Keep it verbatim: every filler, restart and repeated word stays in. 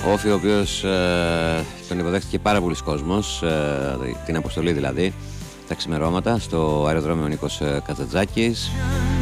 Όφη, ο οποίος ε, τον υποδέχτηκε πάρα πολλοί κόσμος, ε, την αποστολή δηλαδή, τα ξημερώματα στο αεροδρόμιο Νίκος Καζαντζάκης.